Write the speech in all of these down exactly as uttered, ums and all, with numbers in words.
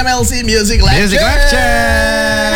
M L C Music Lecture. Music Lecture.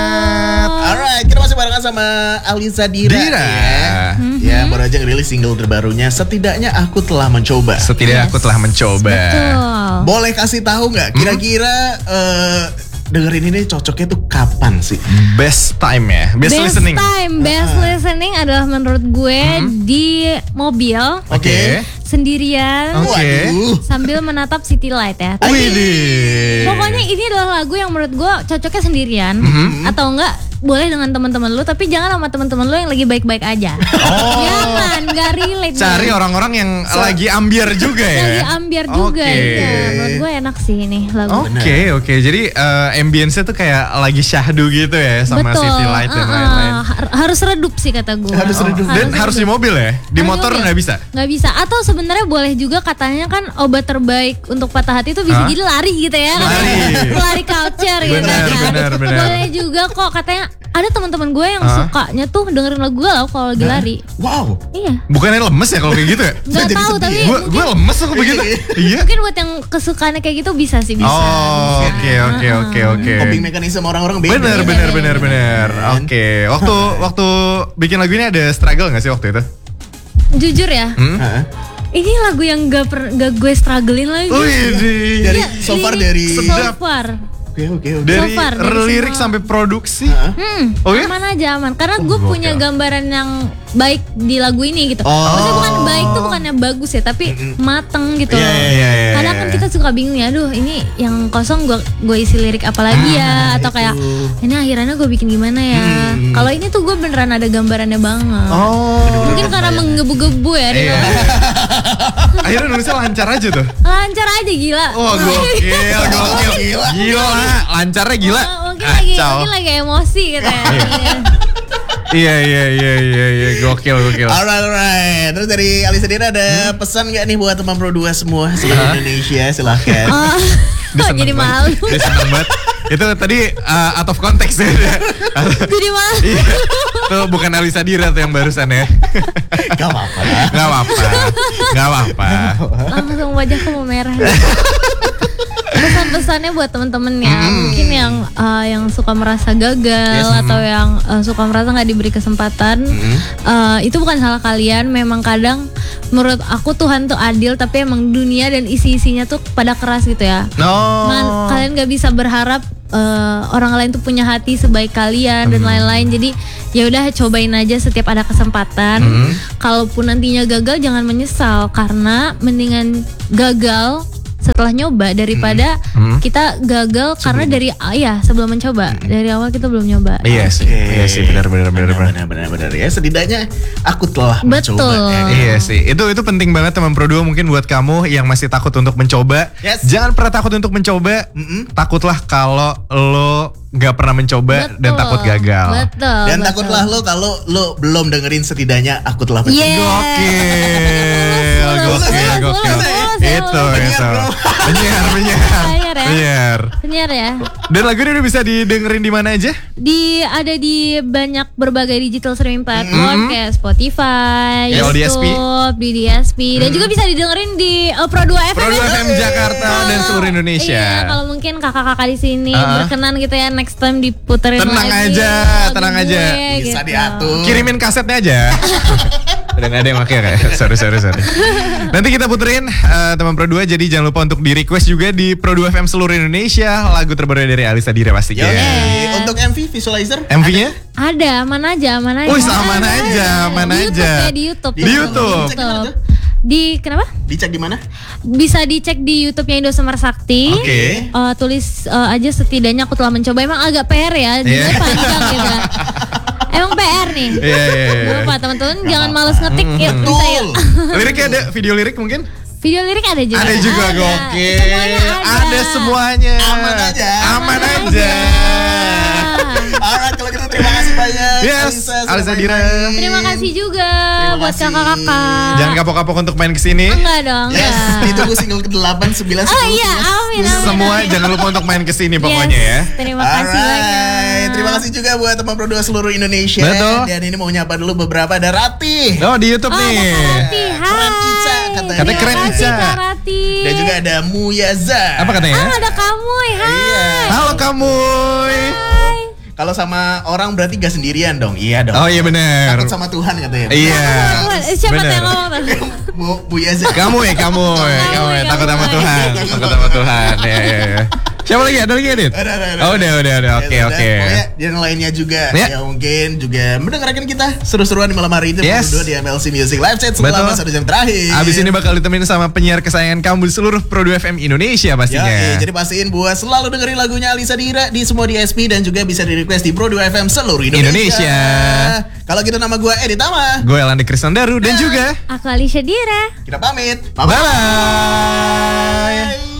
Alright, kita masih barengan sama Alisa Dira, Dira. ya. Mm-hmm. Ya, baru aja ngerilis single terbarunya. Setidaknya aku telah mencoba. Setidaknya yes. aku telah mencoba. Betul. Boleh kasih tahu nggak? Kira-kira uh, dengerin ini cocoknya tuh kapan sih? Best time ya, best, best listening. Best time, best uh. listening adalah menurut gue hmm. di mobil. Oke. Okay. Sendirian, okay. sambil menatap city light ya. Widih. Pokoknya ini adalah lagu yang menurut gue cocoknya sendirian, mm-hmm. atau enggak boleh dengan teman-teman lu, tapi jangan sama teman-teman lu yang lagi baik-baik aja. Oh. Jangan, nggak relate. Cari nih. Orang-orang yang so, lagi ambiar juga ya. Lagi ambiar juga, okay. ya. Menurut gue enak sih ini lagu. Oke okay, oke, okay. Jadi uh, ambience-nya tuh kayak lagi syahdu gitu ya, sama betul. City light dan uh, lain-lain. Uh, harus redup sih kata gue. Harus oh. redup. Dan harus, harus di mobil ya, di harus motor nggak bisa. Nggak bisa. Atau sebenarnya boleh juga, katanya kan obat terbaik untuk patah hati itu bisa huh? jadi lari gitu ya. Lari. Lari culture gitu. Benar, kan. benar, benar. Boleh juga kok, katanya ada teman-teman gue yang huh? sukanya tuh dengerin lagu galau kalau lagi huh? lari. Wow. Iya. Bukannya lemes ya kalau kayak gitu ya? Gak tahu tapi gue gue lemes aku begitu. Iya. Mungkin buat yang kesukaannya kayak gitu bisa sih bisa. Oh oke oke oke oke. Coping mekanisme orang-orang beda. Bener bener bener bener. Oke. Waktu waktu bikin lagu ini ada struggle nggak sih waktu itu? Jujur ya. Hmm? Ini lagu yang gak, per, gak gue strugglein lagi. Wih, dari ya, so far dari so far. Oke oke oke. Dari, so far, dari lirik semua. sampai produksi. Hmm, oh, ya? Aman aja aman. Karena gue oh, punya okay. gambaran yang baik di lagu ini gitu. Oh. Maksudnya bukan baik tuh bukannya bagus ya, tapi mm-hmm. mateng gitu. Yeah, yeah, yeah, yeah. Kadang kan kita suka bingung ya, aduh ini yang kosong gue gue isi lirik apa lagi ya, ah, atau itu. Kayak ini akhirannya gue bikin gimana ya. Hmm. Kalau ini tuh gue beneran ada gambarannya banget. Oh. Mungkin karena menggebu-gebu ya. Iya. Akhirnya nulisnya lancar aja tuh. Lancar aja gila. Oh gokil, gokil, gila. Gila, lancarnya gila. Oh, mungkin lagi mungkin lagi emosi gitu ya. Iya iya iya iya iya gokil gokil. Alright alright. Terus dari Alisa Dira ada hmm? pesan nggak nih buat teman Pro dua semua seluruh uh-huh. Indonesia, silahkan. Oh, oh jadi malu. Dia seneng banget. Itu tadi uh, out of context ya. Jadi malu. Iya. Tuh bukan Alisa Dira tuh yang barusan ya. Gak apa-apa. Gak apa-apa. Gak apa-apa. Langsung wajahku mau merah. Pesan-pesannya buat temen-temen ya, hmm. mungkin yang uh, yang suka merasa gagal yes, atau hmm. yang uh, suka merasa nggak diberi kesempatan, hmm. uh, itu bukan salah kalian. Memang kadang menurut aku Tuhan tuh adil, tapi emang dunia dan isi-isinya tuh pada keras gitu ya. No. Man, kalian nggak bisa berharap uh, orang lain tuh punya hati sebaik kalian hmm. dan lain-lain. Jadi ya udah cobain aja setiap ada kesempatan. Hmm. Kalaupun nantinya gagal jangan menyesal, karena mendingan gagal setelah nyoba daripada hmm. kita gagal sebelum. Karena dari ya sebelum mencoba hmm. dari awal kita belum nyoba. Iya sih, okay. iya sih benar benar benar benar benar benar ya, setidaknya aku telah betul. mencoba. Ya. Iya sih, itu itu penting banget teman Pro dua, mungkin buat kamu yang masih takut untuk mencoba, yes. jangan pernah takut untuk mencoba. Mm-mm. Takutlah kalau lo nggak pernah mencoba betul. Dan takut gagal. Betul. Dan betul. Takutlah lo kalau lo belum dengerin setidaknya aku telah mencoba. Yeah. Gokil, gokil, gokil. Itu itu. Penyiar, penyiar. Penyiar ya. Penyiar. Penyiar ya. Dan lagu ini udah bisa didengerin di mana aja? Di ada di banyak berbagai digital streaming platform mm-hmm. kayak Spotify, yeah, YouTube, di D S P, mm. dan juga bisa didengerin di uh, Pro dua F M. Pro dua F M Jakarta oh, dan seluruh Indonesia. Iya, kalau mungkin kakak-kakak di sini uh. berkenan gitu ya, next time diputerin tenang lagi. Aja, tenang gue, aja. Bisa gitu. diatur. Kirimin kasetnya aja. Udah gak ada yang pakai kayak. Sorry sorry sorry. Nanti kita puterin uh, teman Pro dua, jadi jangan lupa untuk di request juga di Pro dua F M seluruh Indonesia lagu terbaru dari Alisa Dira pastinya. Yeah. Untuk M V visualizer M V-nya? Ada, aman aja, aman aja. Oh, aman aja, aman aja. Di YouTube ya, di YouTube. Di YouTube. Di kenapa? Dicek di mana? Bisa dicek di YouTube-nya Indo Semar Sakti. Oke. Okay. Uh, tulis uh, aja setidaknya aku telah mencoba. Emang agak P R ya, judulnya yeah. panjang gitu. Emang P R nih. Iya yeah, iya. Yeah, yeah. Lupa teman-teman, jangan males ngetik mm, ya. Bisa ya. Liriknya ada, video lirik mungkin? Video lirik ada juga. Ada juga, ada. Gokil. Semuanya ada. Ada semuanya. Aman aja. Aman, Aman aja. Alright, kalau gitu terima kasih banyak. Yes, Alisa Dira. Terima kasih juga terima buat kasih. kakak-kakak. Jangan kapok-kapok untuk main kesini. Enggak dong. Yes, enggak. ditunggu single ke delapan, sembilan, sepuluh. Oh iya, amin, amin. Semua amin. Jangan lupa untuk main kesini pokoknya yes, ya. Terima kasih Alright. banyak. Terima kasih juga buat teman Pro dua seluruh Indonesia. Betul. Dan ini mau nyapa dulu beberapa, ada Rati. Oh di YouTube oh, nih. Rati, hai. Keren Ica katanya. Katanya keren Ica. Fatin. Dan juga ada Muyaza. Apa katanya? Ah, ada kamu, hai. Iya. Halo kamu. Hai. Kalau sama orang berarti gak sendirian dong. Iya dong. Oh iya benar. Takut sama Tuhan katanya. Iya. Eh, Siapa tuh Bener. yang ngomong tuh? Bu, Muyaza. Kamu ya, kamu ya, kamu ya. Takut sama Tuhan, takut sama Tuhan. Ya, ya, ya. Siapa lagi? Ada lagi Adit? Ada, ada, ada. Oh udah, udah, udah. Oke, Ya, oke. dan pokoknya yang lainnya juga Ya. yang mungkin juga mendengarkan kita seru-seruan di malam hari itu Yes. berdua di M L C Music Live Chat selama Betul. satu jam terakhir. Abis ini bakal ditemenin sama penyiar kesayangan kamu di seluruh Pro dua F M Indonesia pastinya. Ya, jadi pastiin buat selalu dengerin lagunya Alisa Dira di semua D S P dan juga bisa di request di Pro dua F M seluruh Indonesia. Indonesia. Kalau gitu nama gue Edi Tama. Gue Elandi Krisnandaru dan juga Aku Alicia Dira. Kita pamit. bye bye.